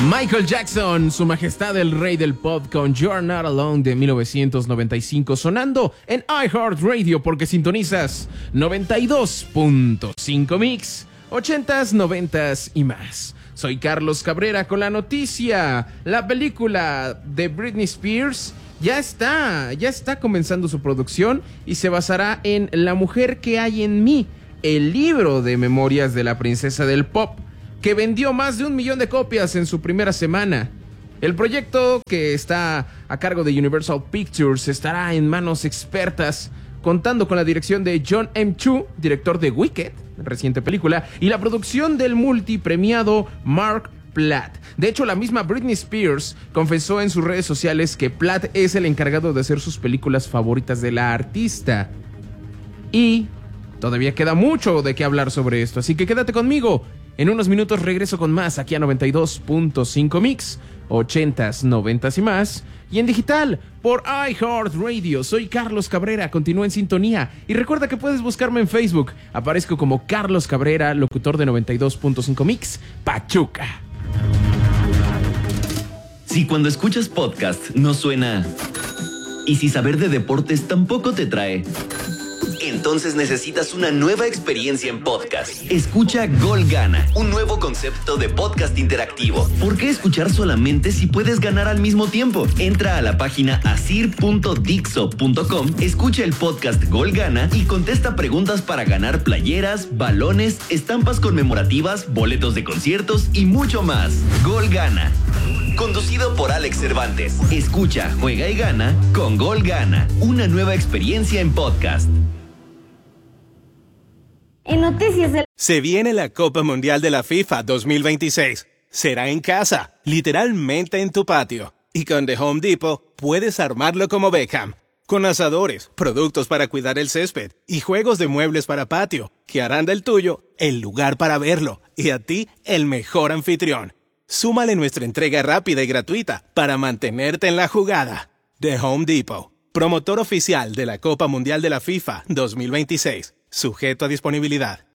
Michael Jackson, Su Majestad el Rey del Pop con You're Not Alone de 1995, sonando en iHeartRadio porque sintonizas 92.5 Mix, 80s, 90s y más. Soy Carlos Cabrera con la noticia. La película de Britney Spears ya está comenzando su producción y se basará en La mujer que hay en mí, el libro de memorias de la princesa del pop, que vendió más de 1 millón de copias en su primera semana. El proyecto, que está a cargo de Universal Pictures, estará en manos expertas, contando con la dirección de John M. Chu, director de Wicked, reciente película, y la producción del multipremiado Mark Platt. De hecho, la misma Britney Spears confesó en sus redes sociales que Platt es el encargado de hacer sus películas favoritas de la artista. Y todavía queda mucho de qué hablar sobre esto, así que quédate conmigo. En unos minutos regreso con más aquí a 92.5 Mix, 80s, 90s y más, y en digital por iHeartRadio. Soy Carlos Cabrera, continúa en sintonía y recuerda que puedes buscarme en Facebook. Aparezco como Carlos Cabrera, locutor de 92.5 Mix, Pachuca. Si cuando escuchas podcast no suena, y si saber de deportes tampoco te trae, entonces necesitas una nueva experiencia en podcast. Escucha Gol Gana, un nuevo concepto de podcast interactivo. ¿Por qué escuchar solamente si puedes ganar al mismo tiempo? Entra a la página asir.dixo.com, escucha el podcast Gol Gana y contesta preguntas para ganar playeras, balones, estampas conmemorativas, boletos de conciertos y mucho más. Gol Gana, conducido por Alex Cervantes. Escucha, juega y gana con Gol Gana, una nueva experiencia en podcast. En noticias del... Se viene la Copa Mundial de la FIFA 2026. Será en casa, literalmente en tu patio. Y con The Home Depot puedes armarlo como Beckham. Con asadores, productos para cuidar el césped y juegos de muebles para patio, que harán del tuyo el lugar para verlo y a ti el mejor anfitrión. Súmale nuestra entrega rápida y gratuita para mantenerte en la jugada. The Home Depot, promotor oficial de la Copa Mundial de la FIFA 2026. Sujeto a disponibilidad.